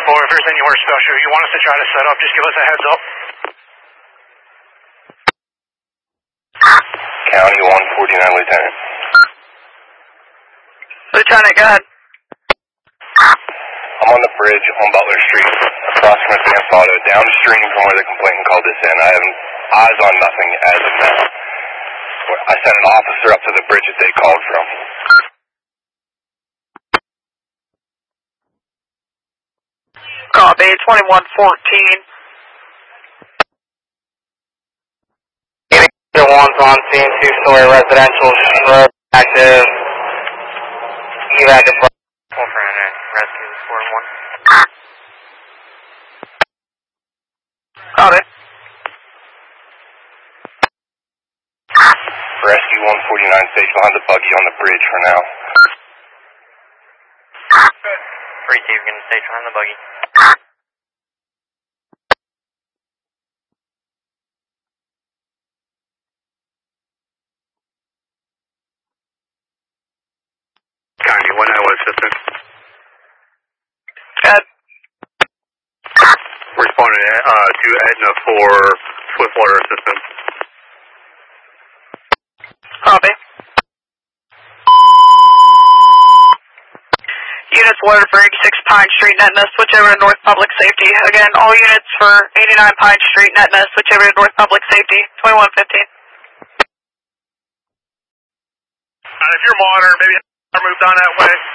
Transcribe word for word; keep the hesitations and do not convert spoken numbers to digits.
Or if there's anywhere special you want us to try to set up, just give us a heads up. County one forty-nine, Lieutenant. Lieutenant, go ahead. I'm on the bridge on Butler Street, across from Advanced Auto, downstream from where the complainant called this in. I have eyes on nothing as of now. I sent an officer up to the bridge that they called from. Copy, twenty-one fourteen. Unit one's on scene, two-story residential, shrub, active, evac of rescue four one. Copy. Rescue one forty-nine stays behind the buggy on the bridge for now. three two, you're going to stay behind the buggy. County one ninety-one assistant. Ed. Responding uh, to Aetna for Swiftwater assistance. Copy. Units loaded for eighty-six Pine Street, Netna, switch over to North Public Safety. Again, all units for eighty-nine Pine Street, Netna, switch over to North Public Safety, twenty-one fifteen. Uh, if you're monitoring, maybe move down that way.